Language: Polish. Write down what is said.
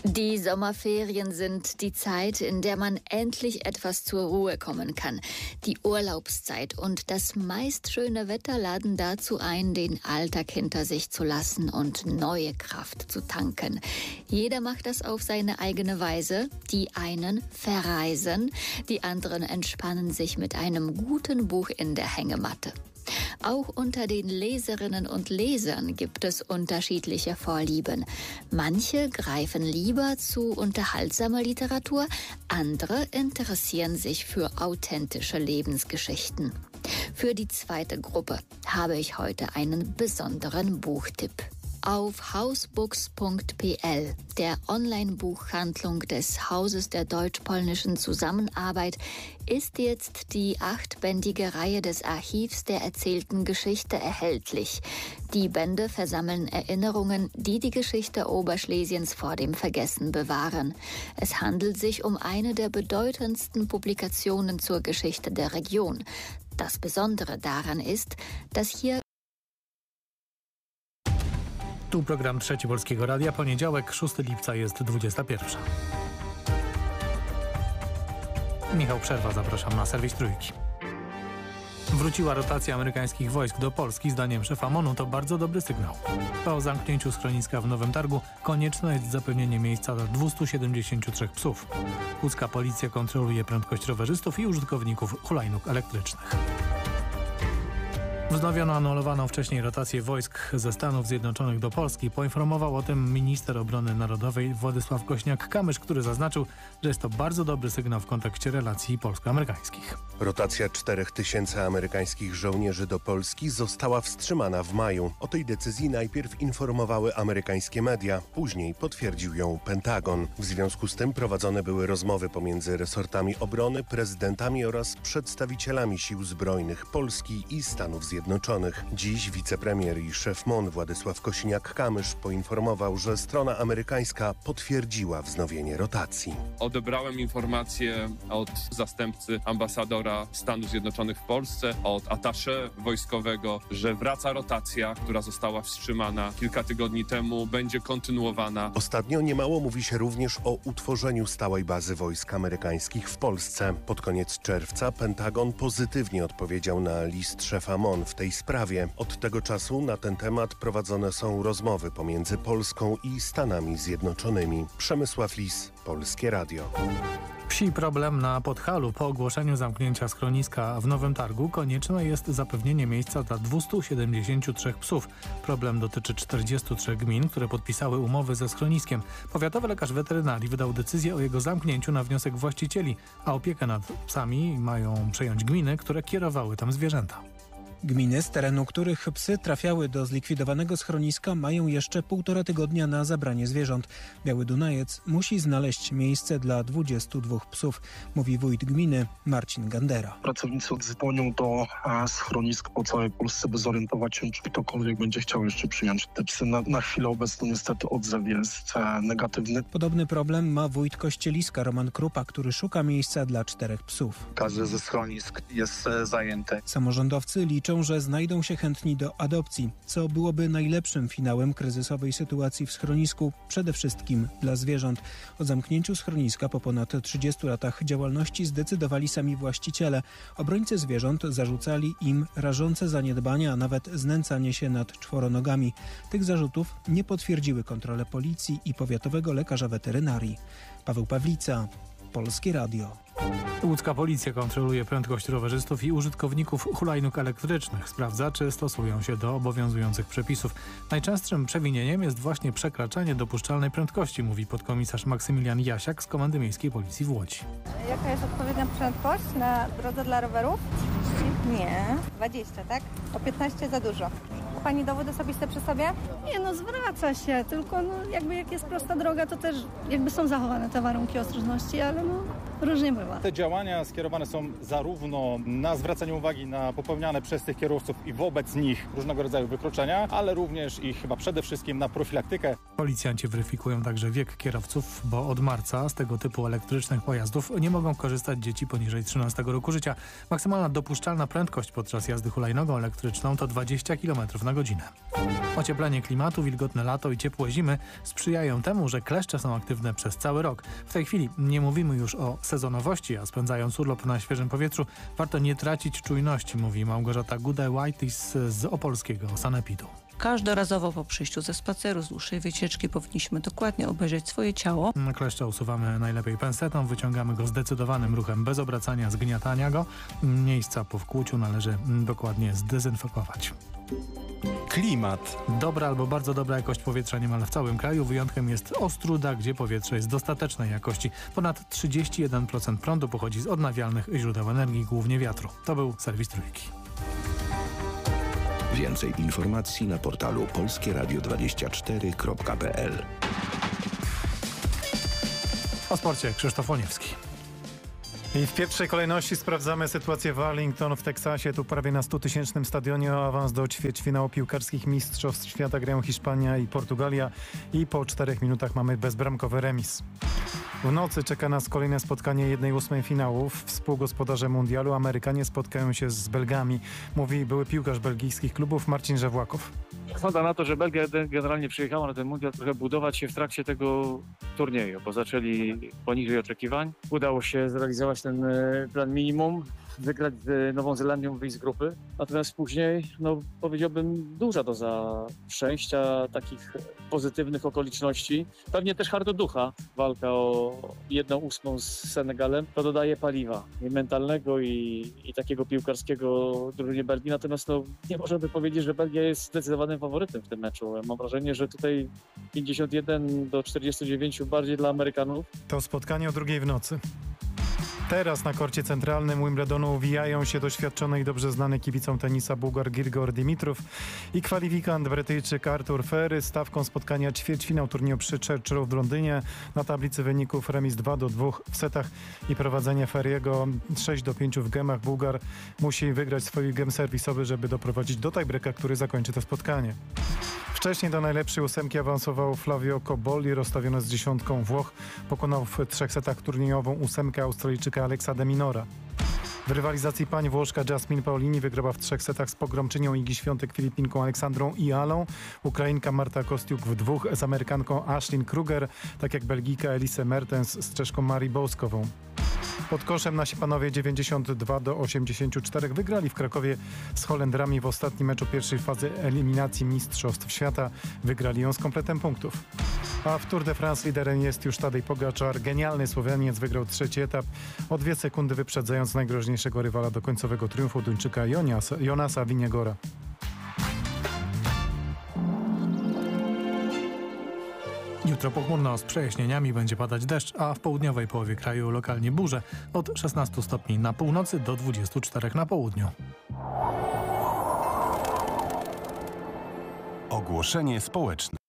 Die Sommerferien sind die Zeit, in der man endlich etwas zur Ruhe kommen kann. Die Urlaubszeit und das meist schöne Wetter laden dazu ein, den Alltag hinter sich zu lassen und neue Kraft zu tanken. Jeder macht das auf seine eigene Weise. Die einen verreisen, die anderen entspannen sich mit einem guten Buch in der Hängematte. Auch unter den Leserinnen und Lesern gibt es unterschiedliche Vorlieben. Manche greifen lieber zu unterhaltsamer Literatur, andere interessieren sich für authentische Lebensgeschichten. Für die zweite Gruppe habe ich heute einen besonderen Buchtipp. Auf hausbooks.pl, der Online-Buchhandlung des Hauses der deutsch-polnischen Zusammenarbeit, ist jetzt die 8-bändige Reihe des Archivs der erzählten Geschichte erhältlich. Die Bände versammeln Erinnerungen, die die Geschichte Oberschlesiens vor dem Vergessen bewahren. Es handelt sich um eine der bedeutendsten Publikationen zur Geschichte der Region. Das Besondere daran ist, dass hier Tu program Trzeci Polskiego Radia, poniedziałek, 6 lipca jest 21. Michał Przerwa, zapraszam na serwis Trójki. Wróciła rotacja amerykańskich wojsk do Polski. Zdaniem szefa MON-u to bardzo dobry sygnał. Po zamknięciu schroniska w Nowym Targu konieczne jest zapewnienie miejsca dla 273 psów. Łódzka policja kontroluje prędkość rowerzystów i użytkowników hulajnóg elektrycznych. Wznowiono anulowaną wcześniej rotację wojsk ze Stanów Zjednoczonych do Polski. Poinformował o tym minister obrony narodowej Władysław Kosiniak-Kamysz, który zaznaczył, że jest to bardzo dobry sygnał w kontekście relacji polsko-amerykańskich. Rotacja 4000 amerykańskich żołnierzy do Polski została wstrzymana w maju. O tej decyzji najpierw informowały amerykańskie media, później potwierdził ją Pentagon. W związku z tym prowadzone były rozmowy pomiędzy resortami obrony, prezydentami oraz przedstawicielami sił zbrojnych Polski i Stanów Zjednoczonych. Dziś wicepremier i szef MON Władysław Kosiniak-Kamysz poinformował, że strona amerykańska potwierdziła wznowienie rotacji. Odebrałem informację od zastępcy ambasadora Stanów Zjednoczonych w Polsce, od attaché wojskowego, że wraca rotacja, która została wstrzymana kilka tygodni temu, będzie kontynuowana. Ostatnio niemało mówi się również o utworzeniu stałej bazy wojsk amerykańskich w Polsce. Pod koniec czerwca Pentagon pozytywnie odpowiedział na list szefa MON w tej sprawie. Od tego czasu na ten temat prowadzone są rozmowy pomiędzy Polską i Stanami Zjednoczonymi. Przemysław Lis, Polskie Radio. Psi problem na Podhalu. Po ogłoszeniu zamknięcia schroniska w Nowym Targu konieczne jest zapewnienie miejsca dla 273 psów. Problem dotyczy 43 gmin, które podpisały umowy ze schroniskiem. Powiatowy lekarz weterynarii wydał decyzję o jego zamknięciu na wniosek właścicieli, a opiekę nad psami mają przejąć gminy, które kierowały tam zwierzęta. Gminy, z terenu których psy trafiały do zlikwidowanego schroniska, mają jeszcze 1,5 tygodnia na zabranie zwierząt. Biały Dunajec musi znaleźć miejsce dla 22 psów, mówi wójt gminy Marcin Gandera. Pracownicy dzwonią do schronisk po całej Polsce, by zorientować się, czy ktokolwiek będzie chciał jeszcze przyjąć te psy. Na chwilę obecną niestety odzew jest negatywny. Podobny problem ma wójt Kościeliska Roman Krupa, który szuka miejsca dla 4 psów. Każdy ze schronisk jest zajęty. Samorządowcy liczą, że znajdą się chętni do adopcji, co byłoby najlepszym finałem kryzysowej sytuacji w schronisku, przede wszystkim dla zwierząt. O zamknięciu schroniska po ponad 30 latach działalności zdecydowali sami właściciele. Obrońcy zwierząt zarzucali im rażące zaniedbania, a nawet znęcanie się nad czworonogami. Tych zarzutów nie potwierdziły kontrole policji i powiatowego lekarza weterynarii. Paweł Pawlica, Polskie Radio. Łódzka policja kontroluje prędkość rowerzystów i użytkowników hulajnóg elektrycznych. Sprawdza, czy stosują się do obowiązujących przepisów. Najczęstszym przewinieniem jest właśnie przekraczanie dopuszczalnej prędkości, mówi podkomisarz Maksymilian Jasiak z Komendy Miejskiej Policji w Łodzi. Jaka jest odpowiednia prędkość na drodze dla rowerów? 30? Nie. 20, tak? O 15 za dużo. Pani dowód osobisty przy sobie? Nie, zwraca się, tylko jakby jak jest prosta droga, to też jakby są zachowane te warunki ostrożności, ale Różnie bywa. Te działania skierowane są zarówno na zwracanie uwagi na popełniane przez tych kierowców i wobec nich różnego rodzaju wykroczenia, ale również i chyba przede wszystkim na profilaktykę. Policjanci weryfikują także wiek kierowców, bo od marca z tego typu elektrycznych pojazdów nie mogą korzystać dzieci poniżej 13 roku życia. Maksymalna dopuszczalna prędkość podczas jazdy hulajnogą elektryczną to 20 km na godzinę. Ocieplenie klimatu, wilgotne lato i ciepłe zimy sprzyjają temu, że kleszcze są aktywne przez cały rok. W tej chwili nie mówimy już o sezonowości, a spędzając urlop na świeżym powietrzu warto nie tracić czujności, mówi Małgorzata Gudaj-Whitis z opolskiego sanepidu. Każdorazowo po przyjściu ze spaceru, z dłuższej wycieczki powinniśmy dokładnie obejrzeć swoje ciało. Kleszcza usuwamy najlepiej pensetą, wyciągamy go zdecydowanym ruchem bez obracania, zgniatania go. Miejsca po wkłuciu należy dokładnie zdezynfekować. Klimat. Dobra albo bardzo dobra jakość powietrza niemal w całym kraju. Wyjątkiem jest Ostróda, gdzie powietrze jest dostatecznej jakości. Ponad 31% prądu pochodzi z odnawialnych źródeł energii, głównie wiatru. To był serwis Trójki. Więcej informacji na portalu polskieradio24.pl. O sporcie Krzysztof Łoniewski. I w pierwszej kolejności sprawdzamy sytuację w Arlington w Teksasie. Tu prawie na 100-tysięcznym stadionie o awans do ćwierćfinału piłkarskich Mistrzostw Świata grają Hiszpania i Portugalia i po 4 minutach mamy bezbramkowy remis. W nocy czeka nas kolejne spotkanie 1/8 finałów. Współgospodarze mundialu Amerykanie spotkają się z Belgami, mówi były piłkarz belgijskich klubów Marcin Żewłakow. Wygląda na to, że Belgia generalnie przyjechała na ten mundial trochę budować się w trakcie tego turnieju, bo zaczęli poniżej oczekiwań. Udało się zrealizować ten plan minimum, wygrać z Nową Zelandią, wyjść z grupy. Natomiast później, powiedziałbym, duża doza szczęścia, takich pozytywnych okoliczności. Pewnie też hardoducha. Walka o 1/8 z Senegalem to dodaje paliwa i mentalnego i takiego piłkarskiego drużynie Belgii. Natomiast nie możemy powiedzieć, że Belgia jest zdecydowanym faworytem w tym meczu. Mam wrażenie, że tutaj 51-49 bardziej dla Amerykanów. To spotkanie o 2:00 w nocy. Teraz na korcie centralnym Wimbledonu uwijają się doświadczony i dobrze znany kibicom tenisa Bułgar Grigor Dimitrov i kwalifikant Brytyjczyk Artur Ferry. Stawką spotkania ćwierćfinał turnieju przy Churchill w Londynie. Na tablicy wyników remis 2-2 w setach i prowadzenie Ferry'ego 6-5 w gemach. Bułgar musi wygrać swój gem serwisowy, żeby doprowadzić do tiebreaka, który zakończy to spotkanie. Wcześniej do najlepszej 8 awansował Flavio Cobolli, rozstawiony z 10 Włoch. Pokonał w 3 setach turniejową 8 Australijczyka Alexa de Minora. W rywalizacji pań Włoszka Jasmine Paolini wygrała w 3 setach z pogromczynią Igi Świątek Filipinką Aleksandrą Ialą. Ukrainka Marta Kostiuk w 2 z Amerykanką Ashlyn Kruger, tak jak Belgijka Elise Mertens z Czeszką Marii Boskową. Pod koszem nasi panowie 92-84 wygrali w Krakowie z Holendrami w ostatnim meczu pierwszej fazy eliminacji Mistrzostw Świata. Wygrali ją z kompletem punktów. A w Tour de France liderem jest już Tadej Pogaczar. Genialny Słoweniec wygrał 3. etap, o 2 sekundy wyprzedzając najgroźniejszego rywala do końcowego triumfu Duńczyka Jonasa Vingegaarda. Jutro pochmurno z przejaśnieniami, będzie padać deszcz, a w południowej połowie kraju lokalnie burze od 16 stopni na północy do 24 na południu. Ogłoszenie społeczne.